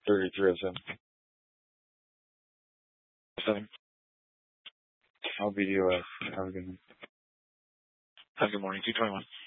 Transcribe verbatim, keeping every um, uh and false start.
thirty-three oh seven. Seven. I'll be you. Uh, have a good night. Have a good morning. two twenty-one.